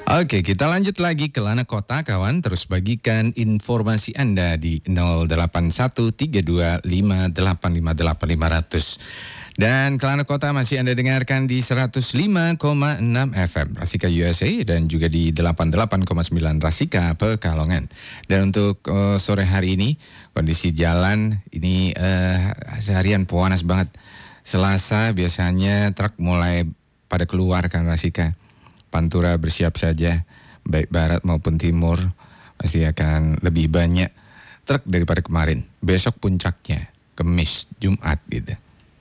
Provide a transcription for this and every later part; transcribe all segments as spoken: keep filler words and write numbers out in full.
Oke, kita lanjut lagi ke Lana Kota, kawan. Terus bagikan informasi Anda di nol delapan satu tiga dua lima delapan lima delapan lima nol nol. Dan Kelana Kota masih Anda dengarkan di seratus lima koma enam F M Rasika U S A dan juga di delapan puluh delapan koma sembilan Rasika Pekalongan. Dan untuk uh, sore hari ini kondisi jalan ini uh, seharian panas banget. Selasa biasanya truk mulai pada keluar kan Rasika. Pantura bersiap saja, baik barat maupun timur pasti akan lebih banyak truk daripada kemarin. Besok puncaknya, Kamis, Jumat gitu.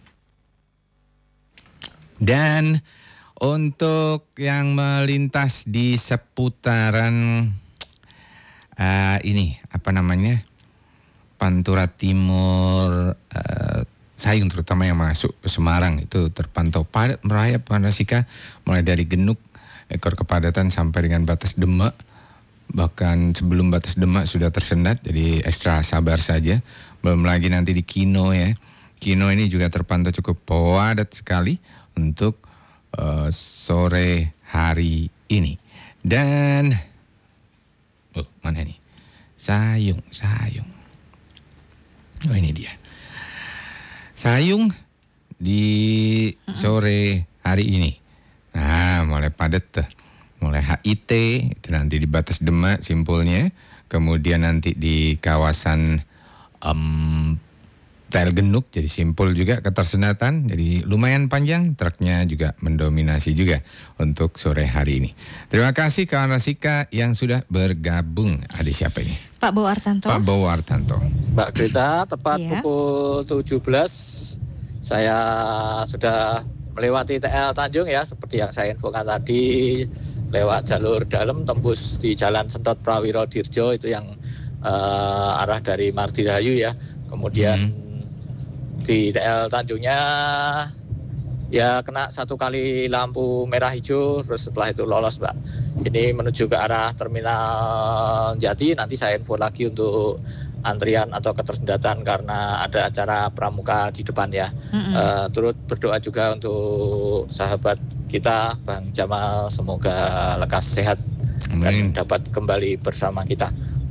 Dan untuk yang melintas di seputaran uh, ini apa namanya Pantura Timur, uh, Sayung terutama yang masuk ke Semarang itu terpantau padat merayap Rasika, mulai dari Genuk ekor kepadatan sampai dengan batas Demak. Bahkan sebelum batas Demak sudah tersendat, jadi ekstra sabar saja. Belum lagi nanti di Kino ya. Kino ini juga terpantau cukup padat sekali untuk uh, sore hari ini. Dan oh, mana nih? Sayung, Sayung. Oh, ini dia. Sayung di sore hari ini. Nah, mulai padat tuh. Mulai H I T, itu nanti di batas Demak simpulnya. Kemudian nanti di kawasan um, Tel Genuk, jadi simpul juga ketersendatan. Jadi lumayan panjang, truknya juga mendominasi juga untuk sore hari ini. Terima kasih kawan Rasika yang sudah bergabung. Ada siapa ini? Pak Bowo Artanto. Pak Bowo Artanto. Mbak Greta, tepat Iya. pukul tujuh belas saya sudah melewati T L Tanjung ya, seperti yang saya infokan tadi, lewat jalur dalam tembus di Jalan Sentot Prawiro Dirjo itu yang uh, arah dari Martirahayu ya. Kemudian hmm. di T L Tanjungnya ya kena satu kali lampu merah hijau, terus setelah itu lolos Mbak. Ini menuju ke arah Terminal Jati, nanti saya info lagi untuk antrian atau ketersendatan karena ada acara pramuka di depan ya. Mm-hmm. Uh, turut berdoa juga untuk sahabat kita Bang Jamal, semoga lekas sehat Amin. Dan dapat kembali bersama kita.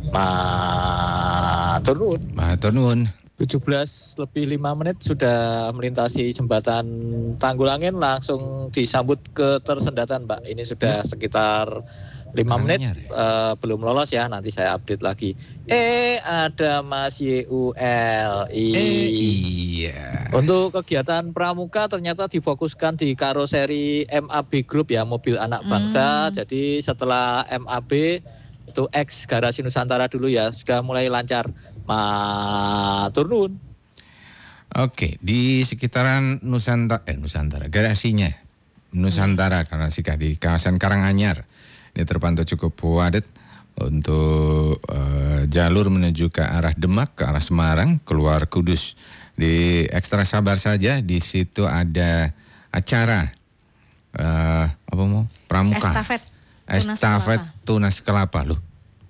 Matur nuwun. Matur nuwun. tujuh belas lebih lima menit sudah melintasi jembatan Tanggulangin, langsung disambut ketersendatan Mbak. Ini sudah sekitar lima menit ya? uh, belum lolos ya, nanti saya update lagi. Eh ada Mas Y U L I. Eh, iya. Untuk kegiatan pramuka ternyata difokuskan di karoseri M A B Group ya, mobil anak bangsa. Hmm. Jadi setelah M A B itu X Garasi Nusantara dulu ya, sudah mulai lancar. Matur nuwun. Oke, di sekitaran Nusantara, eh Nusantara, garasinya Nusantara hmm. karena sikah di kawasan Karanganyar. Ini terpantau cukup padat untuk uh, jalur menuju ke arah Demak, ke arah Semarang, keluar Kudus. Di ekstra sabar saja, di situ ada acara uh, apa mau pramuka. Estafet. Estafet Tunas Kelapa loh.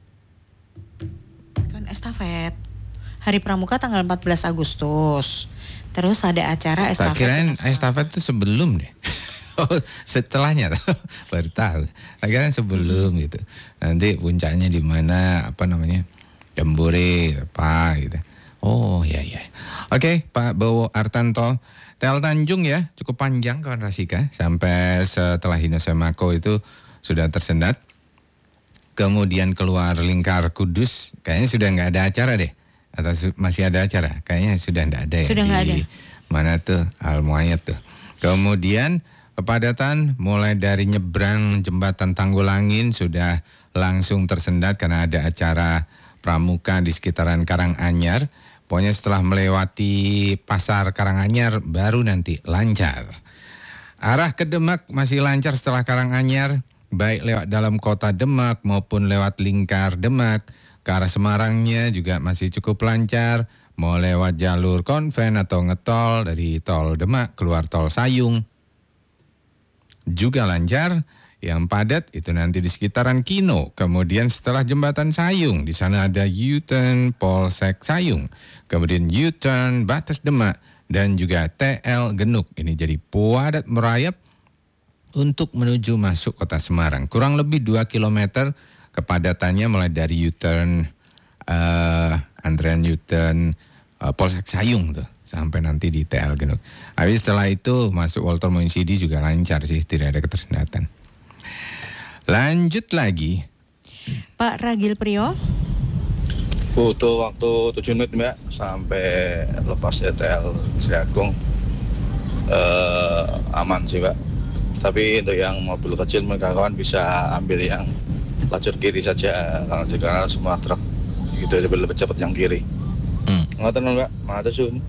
Kan estafet. Hari Pramuka tanggal empat belas Agustus. Terus ada acara estafet. Tak kirain estafet itu sebelum deh. Oh, setelahnya baru tahu. Akhirnya sebelum hmm. gitu. Nanti puncaknya di mana, apa namanya, Jambore apa gitu. Oh ya ya. Oke, Pak Bowo Artanto. T L Tanjung ya, cukup panjang kawan Rasika. Sampai setelah Hinosemako itu sudah tersendat. Kemudian keluar lingkar Kudus, kayaknya sudah nggak ada acara deh. Atau su- masih ada acara? Kayaknya sudah nggak ada ya. Sudah nggak ada. Mana tuh Al-Muayyad tuh. Kemudian kepadatan mulai dari nyebrang jembatan Tanggulangin sudah langsung tersendat karena ada acara pramuka di sekitaran Karanganyar. Pokoknya setelah melewati pasar Karanganyar baru nanti lancar. Arah ke Demak masih lancar setelah Karanganyar, baik lewat dalam kota Demak maupun lewat lingkar Demak. Ke arah Semarangnya juga masih cukup lancar. Mau lewat jalur konven atau ngetol dari tol Demak keluar tol Sayung juga lancar. Yang padat itu nanti di sekitaran Kino. Kemudian setelah jembatan Sayung, di sana ada U-turn Polsek Sayung. Kemudian U-turn Batas Demak dan juga T L Genuk. Ini jadi padat merayap untuk menuju masuk kota Semarang. Kurang lebih dua kilometer kepadatannya mulai dari U-turn, uh, antrean U-turn uh, Polsek Sayung tuh, sampai nanti di T L Genuk. Habis setelah itu masuk Walter Moinsidi juga lancar sih, tidak ada ketersendatan. Lanjut lagi. Pak Ragil Priyo. Butuh waktu tujuh menit Mbak sampai lepas T L Sri Agung. Uh, aman sih Mbak. Tapi untuk yang mobil kecil kawan bisa ambil yang lajur kiri saja karena karena semua truk gitu lebih lebih cepat yang kiri. Hmm. Ngoten Mbak, matur suwun.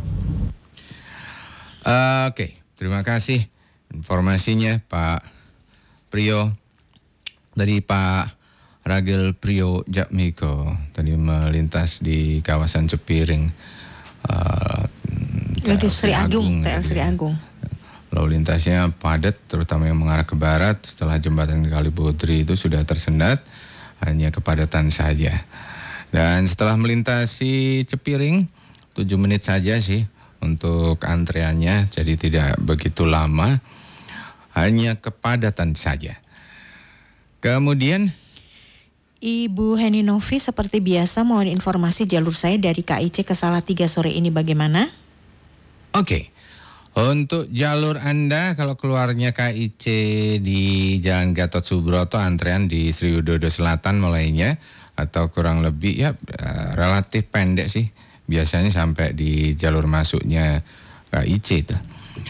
Uh, Oke, okay. Terima kasih informasinya Pak Priyo. Dari Pak Ragil Priyo Jatmiko tadi melintas di kawasan Cepiring. Uh, Di Sri Agung, T L Sri Agung. Lalu lintasnya padat, terutama yang mengarah ke barat. Setelah jembatan Kaliputri itu sudah tersendat, hanya kepadatan saja. Dan setelah melintasi Cepiring, tujuh menit saja sih untuk antreannya, jadi tidak begitu lama, hanya kepadatan saja. Kemudian Ibu Heni Novi seperti biasa mohon informasi jalur saya dari K I C ke Salatiga sore ini bagaimana? Oke. Okay. Untuk jalur Anda kalau keluarnya K I C di Jalan Gatot Subroto, antrean di Sri Widodo Selatan mulainya, atau kurang lebih ya relatif pendek sih. Biasanya sampai di jalur masuknya K I C itu.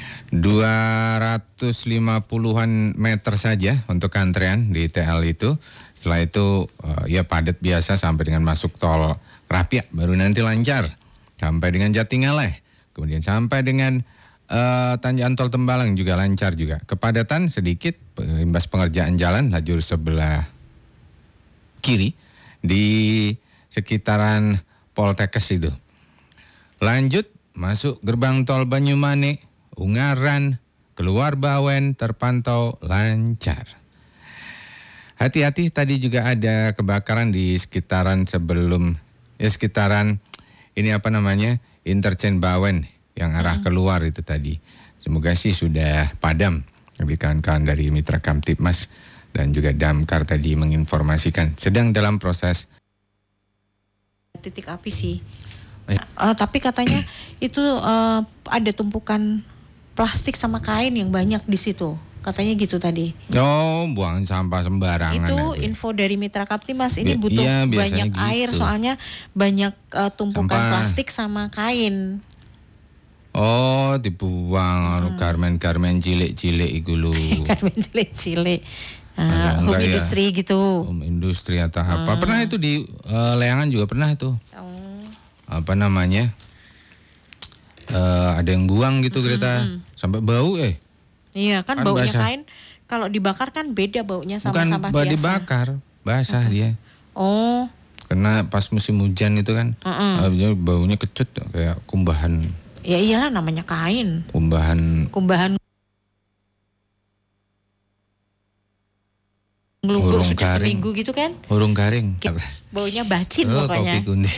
dua ratus lima puluhan meter saja untuk antrean di T L itu. Setelah itu ya padat biasa sampai dengan masuk tol Krapia, baru nanti lancar sampai dengan Jatingaleh. Kemudian sampai dengan Uh, Tanjakan Tol Tembalang juga lancar juga. Kepadatan sedikit imbas pengerjaan jalan lajur sebelah kiri di sekitaran Poltekkes itu. Lanjut masuk gerbang tol Banyumane, Ungaran, keluar Bawen terpantau lancar. Hati-hati, tadi juga ada kebakaran di sekitaran sebelum ya sekitaran ini apa namanya? Interchange Bawen yang arah keluar itu tadi. Semoga sih sudah padam. Lebih kawan-kawan dari Mitra Kamtipmas dan juga Damkar tadi menginformasikan sedang dalam proses titik api sih. Eh. Uh, tapi katanya itu uh, ada tumpukan plastik sama kain yang banyak di situ. Katanya gitu tadi. Oh, buang sampah sembarangan. Itu ya, info dari Mitra Kamtipmas. Ini butuh iya, banyak gitu. air soalnya banyak uh, tumpukan sampah. Plastik sama kain. Oh, dibuang hmm. garmen-garmen cilik-cilik iku lho. Garmen cilik-cilik. Nah, home ya, industri gitu. Home industri atau apa. Hmm. Pernah itu di uh, Leangan juga pernah itu. Oh. Apa namanya? Uh, ada yang buang gitu kereta hmm. sampai bau eh. Iya, kan, kan baunya basah. Kain kalau dibakar kan beda baunya sama bukan sampah biasa. Bukan dibakar, basah hmm. dia. Oh. Karena pas musim hujan itu kan uh-uh. uh, baunya kecut kayak kumbahan. Ya iyalah namanya kain. Kumbahan. Kumbahan. Ngelungkur sudah seminggu gitu kan. Urung garing. Baunya bacin oh, pokoknya. Kopi kundi.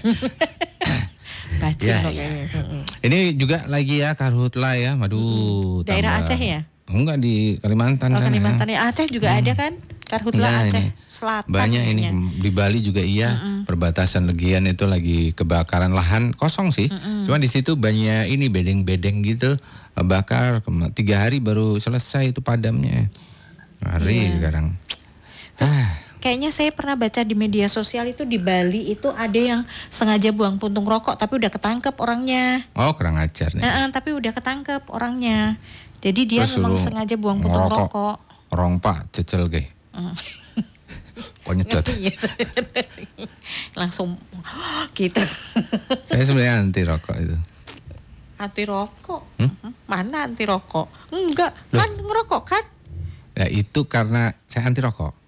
Bacin ya, pokoknya. Ya. Ini juga lagi ya Karhutla ya. Aduh. Daerah tambah. Aceh ya? Enggak, di Kalimantan oh, sana. Kalimantan ya. Aceh juga hmm. ada kan? Karhutla ya, Aceh ini. Selatan. Banyak ini di Bali juga iya. Mm-mm. Perbatasan Legian itu lagi kebakaran lahan kosong sih. Mm-mm. Cuma di situ banyak ini bedeng-bedeng gitu bakar. Tiga hari baru selesai itu padamnya. Hari yeah. sekarang. Terus, ah. Kayaknya saya pernah baca di media sosial itu di Bali itu ada yang sengaja buang puntung rokok tapi udah ketangkep orangnya. Oh, kurang ajar nih. Nah, tapi udah ketangkep orangnya. Jadi dia terus memang sengaja buang puntung ngerokok. Rokok. Orang pak cecel ge. Konyet. Langsung gitu. Saya sebenarnya anti rokok itu. Anti rokok? Hmm? Mana anti rokok? Enggak, loh. Kan ngerokok kan? Ya itu karena saya anti rokok.